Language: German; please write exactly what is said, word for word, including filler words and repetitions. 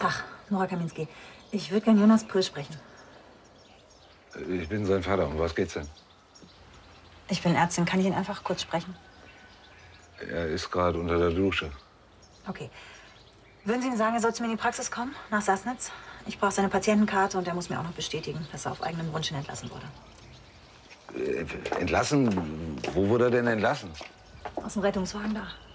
Tag, Nora Kaminski. Ich würde gern Jonas Pröhl sprechen. Ich bin sein Vater. Um was geht's denn? Ich bin Ärztin. Kann ich ihn einfach kurz sprechen? Er ist gerade unter der Dusche. Okay. Würden Sie ihm sagen, er soll zu mir in die Praxis kommen, nach Sassnitz? Ich brauche seine Patientenkarte und er muss mir auch noch bestätigen, dass er auf eigenem Wunsch hin entlassen wurde. Äh, entlassen? Wo wurde er denn entlassen? Aus dem Rettungswagen da.